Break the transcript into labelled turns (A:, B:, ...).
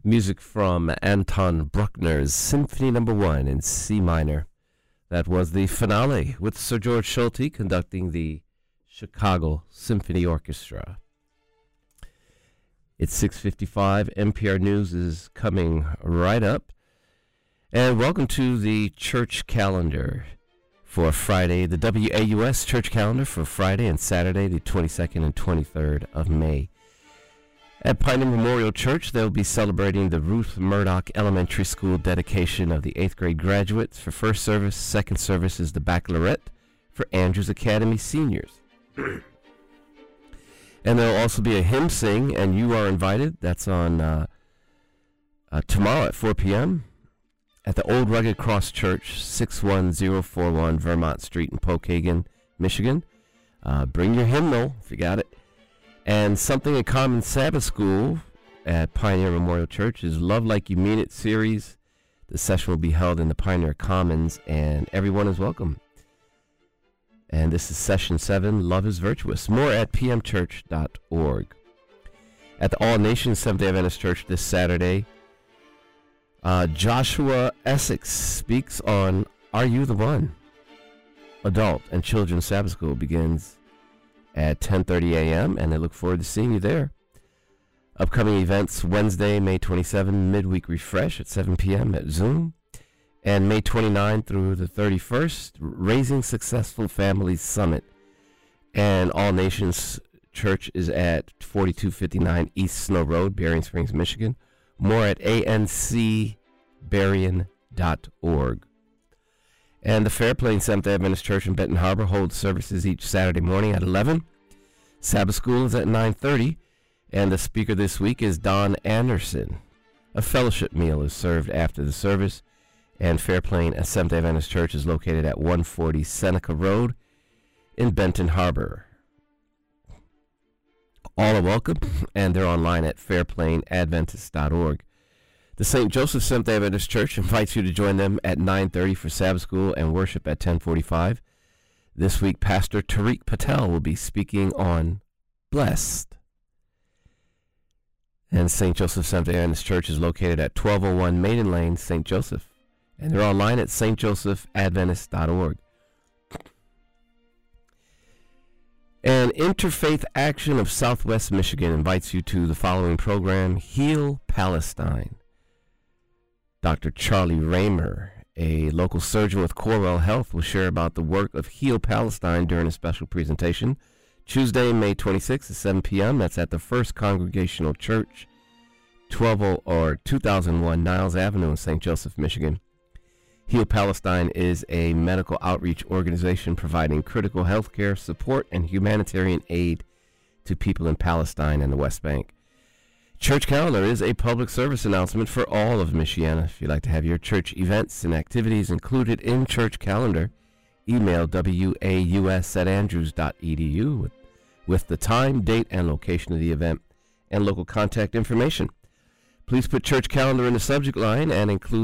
A: Music from Anton Bruckner's Symphony No. 1 in C minor. That was the finale with Sir George Solti conducting the Chicago Symphony Orchestra. It's 6:55. NPR News is coming right up. And welcome to the church calendar for Friday, the WAUS church calendar for Friday and Saturday, the 22nd and 23rd of May. At Pioneer Memorial Church, they'll be celebrating the Ruth Murdoch Elementary School dedication of the 8th grade graduates for first service. Second service is the baccalaureate for Andrews Academy seniors. And there'll also be a hymn sing, and you are invited. That's on tomorrow at 4 p.m. at the Old Rugged Cross Church, 61041 Vermont Street in Pokagon, Michigan. Bring your hymnal if you got it. And Something in Common Sabbath School at Pioneer Memorial Church is Love Like You Mean It series. The session will be held in the Pioneer Commons, and everyone is welcome. And this is Session 7, Love is Virtuous. More at pmchurch.org. At the All Nations Seventh-day Adventist Church this Saturday, Joshua Essex speaks on Are You the One? Adult and Children's Sabbath School begins at 10:30 a.m., and I look forward to seeing you there. Upcoming events, Wednesday, May 27, Midweek Refresh at 7 p.m. at Zoom, and May 29 through the 31st, Raising Successful Families Summit. And All Nations Church is at 4259 East Snow Road, Berrien Springs, Michigan. More at ancberrien.org. And the Fairplain Seventh-day Adventist Church in Benton Harbor holds services each Saturday morning at 11. Sabbath School is at 9:30. And the speaker this week is Don Anderson. A fellowship meal is served after the service. And Fairplain Seventh-day Adventist Church is located at 140 Seneca Road in Benton Harbor. All are welcome, and they're online at fairplainadventist.org. The St. Joseph Seventh-day Adventist Church invites you to join them at 9:30 for Sabbath School and worship at 10:45. This week, Pastor Tariq Patel will be speaking on Blessed. And St. Joseph Seventh-day Adventist Church is located at 1201 Maiden Lane, St. Joseph. And they're online at stjosephadventist.org. And Interfaith Action of Southwest Michigan invites you to the following program, Heal Palestine. Dr. Charlie Raymer, a local surgeon with Corewell Health, will share about the work of Heal Palestine during a special presentation Tuesday, May 26th at 7 p.m. That's at the First Congregational Church, 2001 Niles Avenue in St. Joseph, Michigan. Heal Palestine is a medical outreach organization providing critical health care support and humanitarian aid to people in Palestine and the West Bank. Church Calendar is a public service announcement for all of Michiana. If you'd like to have your church events and activities included in Church Calendar, email waus@andrews.edu with the time, date, and location of the event and local contact information. Please put Church Calendar in the subject line and include